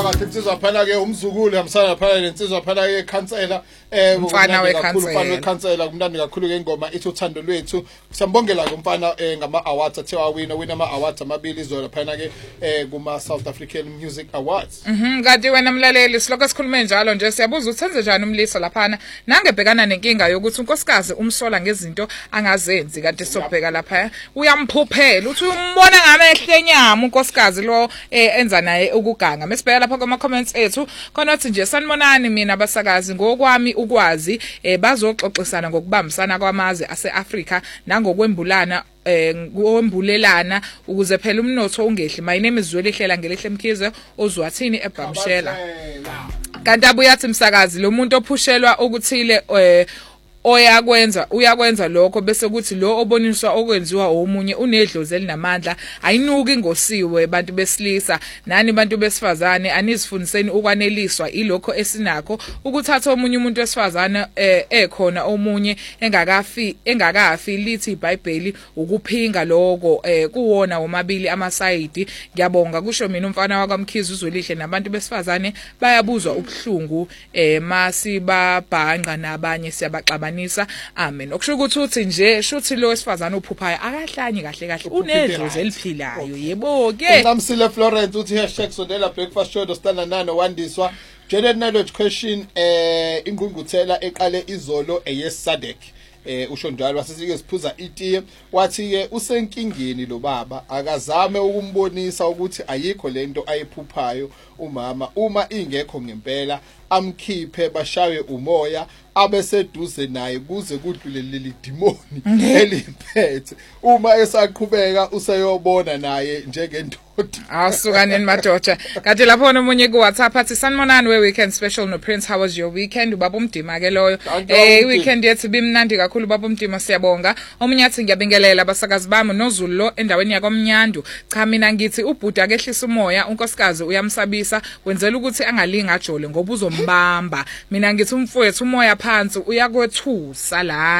Kahle insizwa phela ke umzukulu hamsana phela lensizwa phela ke khansela umfana wekhansela kumnandi kakhulu ke ingoma ithi uthando lwethu siyambongela ke umfana ngama awards athe wawina ama awards amabili izolo phela ke kuma South African Music Awards. Kanti wena mlaleli siloko sikhulume njalo nje siyabuza uthenze njani umliso laphana nangebhekana nenkinga yokuthi unkosikazi umsola ngezinto angazenzi kanti sobheka lapha uyamphuphela uthi umbona ngamehle enyama unkosikazi lo enza naye ukuganga mesibheka lapha kuma comments ethu khona uthi nje sanibonani mina abasakazi ngokwami ukwazi bazoxoxisana ngokubambisana kwamazwe ase-Africa nangokwembulana ngombulelana ukuze phela umnotho ungehli. My name is Zwelihlela ngelihle Mkhize ozwathini eBhamshela. Kanti abuyathi msakazi lo muntu ophushelwa okuthile uyakwenza lokho bese kuthi lo oboniswa okwenziwa omunye unedlozi elinamandla ayinuki ngosiwe bantu besilisa nani bantu besifazane anizifundiseni ukwaneliswa ilokho esinakho ukuthatha omunye umuntu wesifazane ekhona omunye engakafi lithi iBhayibheli ukuphinga lokho kuwona womabili amasayidi. Ngiyabonga kusho mina umfana wakwaMkhize uZwelihle nabantu besifazane bayabuzwa ubuhlungu masibabhanqa nabanye siyabaxaba. Amen. Okusho ukuthi uthi nje shuthi lo wesifazana uphuphayo akahlanyi kahle unedlozi eliphilayo yebo ke. Ngamsile Florence uthi #sondela breakfast show dostana nano wandiswa general knowledge question ingqungquthela eqale izolo eyeSadek. Usho njalo wasisike siphuza itiye wathi ke usenkingeni lo baba akazame ukumbonisa ukuthi ayikho lento ayiphuphayo umama uma ingekho ngempela amkhiphe bashawe umoya abeseduze naye kuze kudlule leli demoni elimphethe uma esaqhubeka useyobona naye njengendoda. Awusukaneni madoda. Kanti lapho omunye ku WhatsApp athi sanibonani weekend special no Prince, how was your weekend? Ubaba umdima ke loyo. Weekend yethu bimnandi kakhulu baba umdima siyabonga. Omunye athi ngiyabingelela abasakazi bami noZulu lo endaweni yakwamnyandu. Cha mina ngithi ubhuda kehlisa umoya unkosikazi uyamsabisa wenzela ukuthi angalinga ajole ngoba uzombamba. Mina ngithi umfowethu umoya phansi uyakwethusa la.